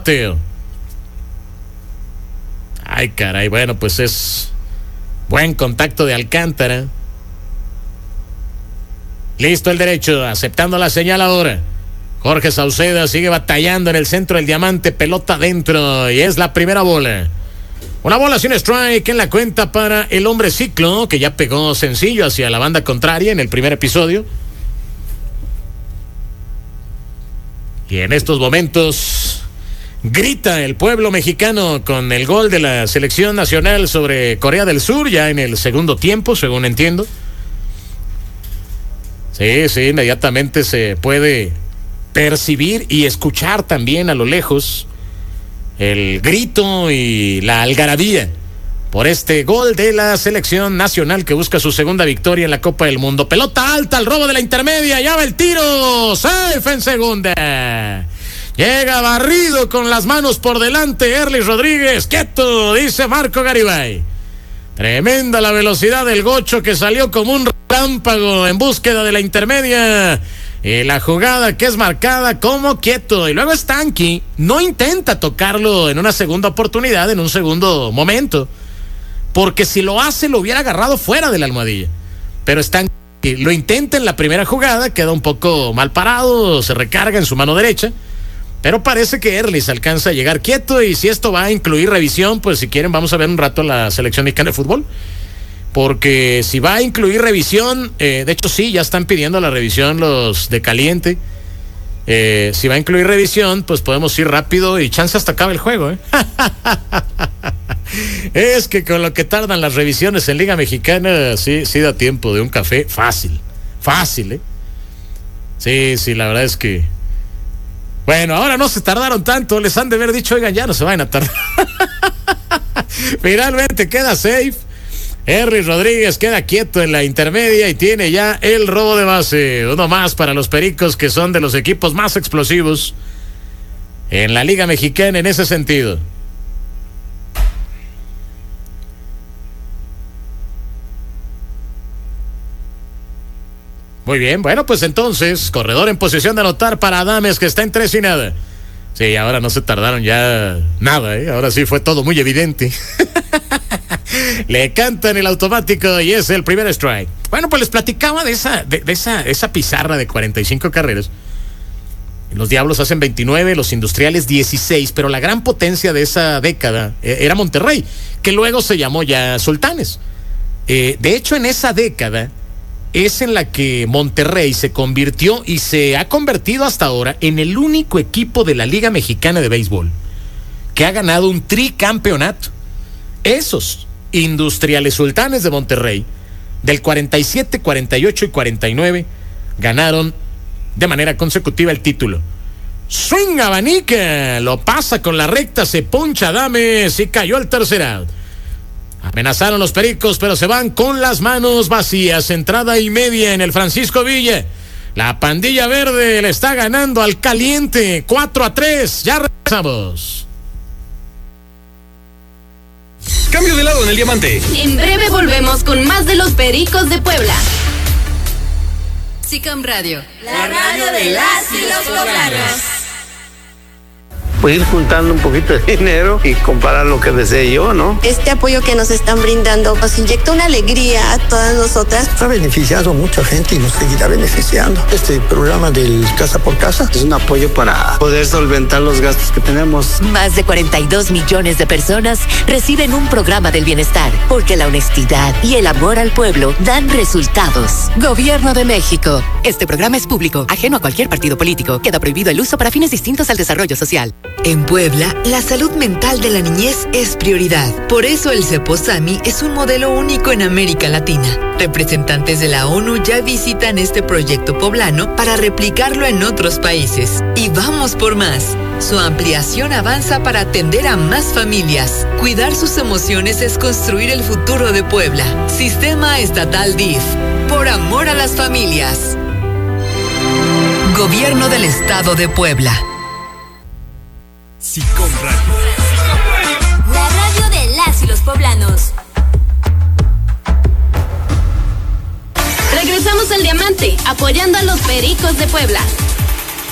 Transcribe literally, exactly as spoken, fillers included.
Mateo. Ay, caray, bueno, pues es buen contacto de Alcántara. Listo el derecho, aceptando la señal ahora. Jorge Sauceda sigue batallando en el centro del diamante, pelota adentro, y es la primera bola. Una bola sin strike en la cuenta para el hombre Ciclo, que ya pegó sencillo hacia la banda contraria en el primer episodio. Y en estos momentos grita el pueblo mexicano con el gol de la selección nacional sobre Corea del Sur, ya en el segundo tiempo, según entiendo. Sí, sí, inmediatamente se puede percibir y escuchar también a lo lejos el grito y la algarabía por este gol de la selección nacional que busca su segunda victoria en la Copa del Mundo. Pelota alta, el robo de la intermedia, ya va el tiro, safe en segunda. Llega barrido con las manos por delante Erlis Rodríguez, quieto, dice Marco Garibay. Tremenda la velocidad del gocho que salió como un relámpago en búsqueda de la intermedia. Y la jugada que es marcada como quieto. Y luego Stanky no intenta tocarlo en una segunda oportunidad, en un segundo momento. Porque si lo hace, lo hubiera agarrado fuera de la almohadilla. Pero Stanky lo intenta en la primera jugada, queda un poco mal parado, se recarga en su mano derecha. Pero parece que Erlis alcanza a llegar quieto. Y si esto va a incluir revisión, pues si quieren vamos a ver un rato la selección mexicana de fútbol. Porque si va a incluir revisión, eh, de hecho sí, ya están pidiendo la revisión los de caliente. Eh, si va a incluir revisión, pues podemos ir rápido y chance hasta acaba el juego, ¿eh? Es que con lo que tardan las revisiones en Liga Mexicana, sí, sí da tiempo de un café fácil, fácil, ¿eh? Sí, sí, la verdad es que... Bueno, ahora no se tardaron tanto, les han de haber dicho, oigan, ya no se vayan a tardar. Finalmente queda safe. Erlis Rodríguez queda quieto en la intermedia y tiene ya el robo de base. Uno más para los Pericos, que son de los equipos más explosivos en la Liga Mexicana en ese sentido. Muy bien, bueno, pues entonces, corredor en posición de anotar para Adames, que está en tres y nada. Sí, ahora no se tardaron ya nada, ¿eh? Ahora sí fue todo muy evidente. Le cantan el automático y es el primer strike. Bueno, pues les platicaba de esa, de, de esa, esa pizarra de cuarenta y cinco carreras. Los Diablos hacen veintinueve, los Industriales dieciséis, pero la gran potencia de esa década era Monterrey, que luego se llamó ya Sultanes. Eh, de hecho, en esa década es en la que Monterrey se convirtió y se ha convertido hasta ahora en el único equipo de la Liga Mexicana de Béisbol que ha ganado un tricampeonato. Esos Industriales Sultanes de Monterrey, del cuarenta y siete, cuarenta y ocho y cuarenta y nueve, ganaron de manera consecutiva el título. Swing abanica, lo pasa con la recta, se poncha Adames y cayó el tercer out. Amenazaron los Pericos, pero se van con las manos vacías. Entrada y media en el Francisco Villa. La pandilla verde le está ganando al caliente, cuatro a tres. Ya regresamos. Cambio de lado en el diamante. En breve volvemos con más de los Pericos de Puebla. SICAM Radio, la radio de las y los poblanos. Pues ir juntando un poquito de dinero y comprar lo que desee yo, ¿no? Este apoyo que nos están brindando nos inyecta una alegría a todas nosotras. Ha beneficiado a mucha gente y nos seguirá beneficiando. Este programa del Casa por Casa es un apoyo para poder solventar los gastos que tenemos. Más de cuarenta y dos millones de personas reciben un programa del bienestar, porque la honestidad y el amor al pueblo dan resultados. Gobierno de México. Este programa es público, ajeno a cualquier partido político. Queda prohibido el uso para fines distintos al desarrollo social. En Puebla, la salud mental de la niñez es prioridad. Por eso el CEPOSAMI es un modelo único en América Latina. Representantes de la ONU ya visitan este proyecto poblano para replicarlo en otros países. Y vamos por más. Su ampliación avanza para atender a más familias. Cuidar sus emociones es construir el futuro de Puebla. Sistema Estatal D I F. Por amor a las familias. Gobierno del Estado de Puebla. SICOM Radio. La radio de las y los poblanos. Regresamos al diamante, apoyando a los Pericos de Puebla.